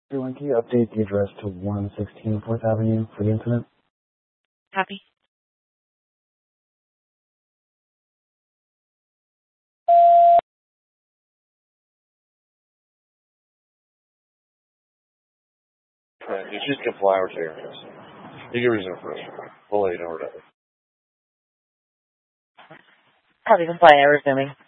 Everyone, can you update the address to 116 4th Avenue for the incident? Copy. You just get flowers here. You can reserve for us. We'll let you know where that is. Copy, comply, resuming.